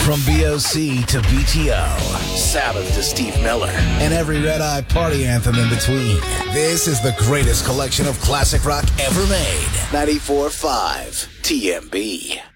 From BOC to BTO, Sabbath to Steve Miller, and every Red Eye party anthem in between. This is the greatest collection of classic rock ever made. 94.5 TMB.